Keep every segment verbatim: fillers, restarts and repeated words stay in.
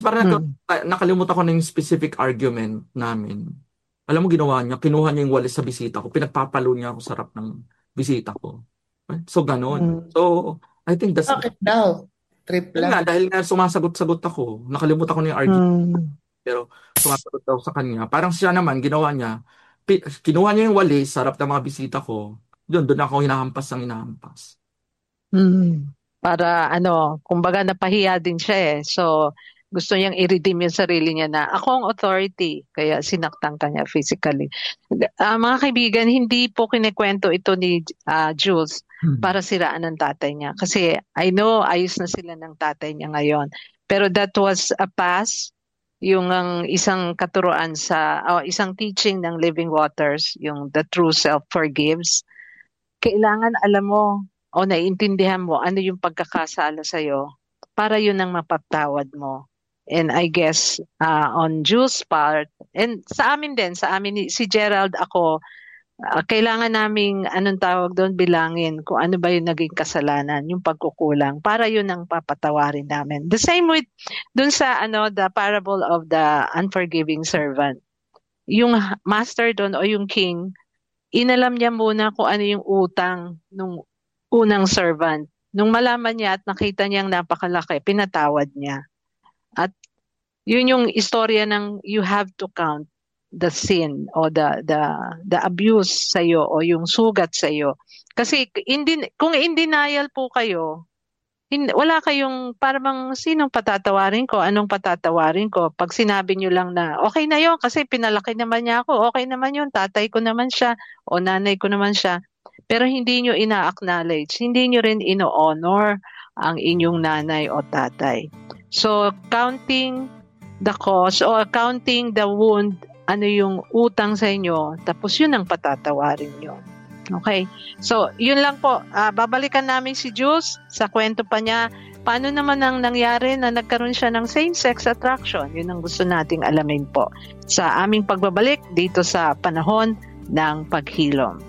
Parang naka- Mm. ah, nakalimutan ko na yung specific argument namin. Alam mo ginawa niya, kinuha niya yung walis sa bisita ko, pinagpapalo niya ako sa harap ng bisita ko. So, ganun. Mm. So, I think that's, Bakit daw? Trip yun nga, lang. dahil nga sumasagot-sagot ako, nakalimutan ko na yung argument, Mm. pero sumasagot ako sa kanya. Parang siya naman, ginawa niya, pi- kinuha niya yung walis sa harap ng mga bisita ko, doon, doon ako hinahampas ng hinahampas. Mm. Para ano, kumbaga napahiya din siya eh. So, gusto niyang i-redeem yung sarili niya na ako ang authority, kaya sinaktan ka niya physically. Ah, mga kaibigan, hindi po kinikwento ito ni ah, Jules Hmm. para siraan ng tatay niya. Kasi I know ayos na sila ng tatay niya ngayon. Pero that was a past, yung ang isang katuruan sa, o isang teaching ng Living Waters, yung the true self forgives. Kailangan alam mo o naiintindihan mo ano yung pagkakasala sa'yo para yun ang mapatawad mo. And I guess uh, on Jules' part, and sa amin din, sa amin ni- si Gerald ako, uh, kailangan naming anong tawag doon bilangin kung ano ba yung naging kasalanan, yung pagkukulang, para yun ang papatawarin namin. The same with doon sa ano the parable of the unforgiving servant. Yung master doon o yung king, inalam niya muna kung ano yung utang nung unang servant. Nung malaman niya at nakita niyang napakalaki, pinatawad niya. At yun yung istorya ng you have to count the sin o the the the abuse sa iyo o yung sugat sa iyo. Kasi in din- kung in denial po kayo, hin- wala kayong parang sinong patatawarin ko, anong patatawarin ko. Pag sinabi niyo lang na okay na yon kasi pinalaki naman niya ako, okay naman yon, tatay ko naman siya o nanay ko naman siya. Pero hindi niyo ina-acknowledge, hindi niyo rin ino-honor ang inyong nanay o tatay. So counting the cost o counting the wound, ano yung utang sa inyo, tapos yun ang patatawarin niyo. Okay. So, yun lang po. Ah, babalikan namin si Jules sa kwento pa niya. Paano naman ang nangyari na nagkaroon siya ng same-sex attraction? Yun ang gusto nating alamin po sa aming pagbabalik dito sa panahon ng paghilom.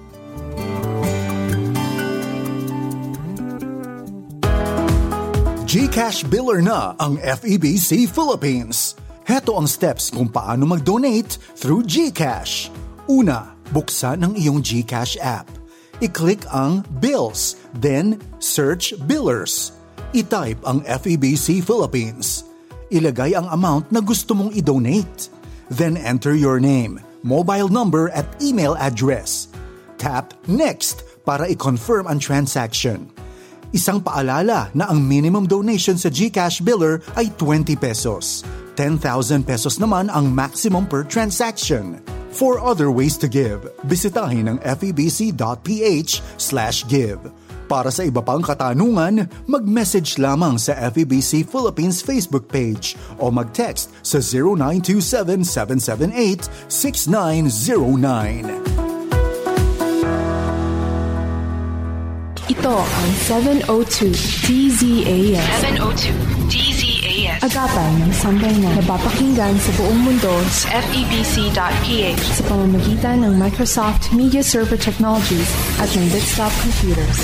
GCash Biller na ang F E B C Philippines. Heto ang steps kung paano mag-donate through GCash. Una, buksan ang iyong GCash app. I-click ang Bills, then search Billers. I-type ang F E B C Philippines. Ilagay ang amount na gusto mong i-donate. Then enter your name, mobile number at email address. Tap Next para i-confirm ang transaction. Isang paalala na ang minimum donation sa GCash Biller ay twenty pesos. ten thousand pesos naman ang maximum per transaction. For other ways to give, bisitahin ang febc.ph slash give. Para sa iba pang katanungan, mag-message lamang sa F E B C Philippines Facebook page o mag-text sa zero nine two seven, seven seven eight, six nine zero nine. Ito ang seven oh two D Z A S. seven oh two D Z A S. Agapan ng sambayanan. Napapakinggan sa buong mundo sa F E B C dot P H sa pamamagitan ng Microsoft Media Server Technologies at ng Bitstop Computers.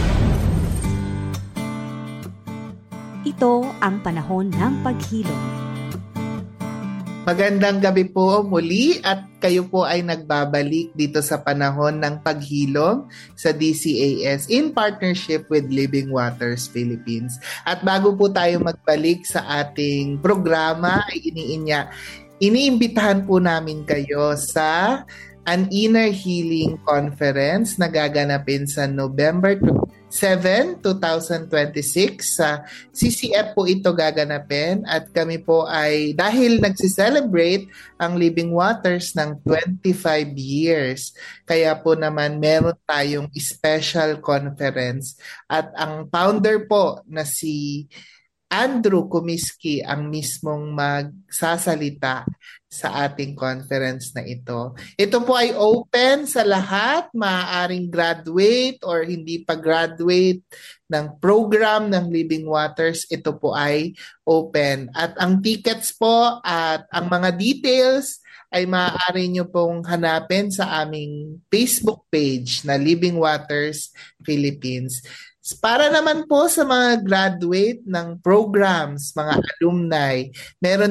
Ito ang panahon ng paghilom. Magandang gabi po muli at kayo po ay nagbabalik dito sa panahon ng paghilom sa D C A S in partnership with Living Waters Philippines. At bago po tayo magbalik sa ating programa ay iniinya, iniimbitahan po namin kayo sa An Inner Healing Conference na gaganapin sa November seventh, twenty twenty-six. Sa C C F po ito gaganapin at kami po ay dahil nagsiselebrate ang Living Waters ng twenty-five years. Kaya po naman meron tayong special conference at ang founder po na si Andrew Kumiski ang mismong magsasalita sa ating conference na ito. Ito po ay open sa lahat, maaaring graduate or hindi pa graduate ng program ng Living Waters. Ito po ay open. At ang tickets po at ang mga details ay maaari nyo pong hanapin sa aming Facebook page na Living Waters Philippines. Para naman po sa mga graduate ng programs, mga alumni, meron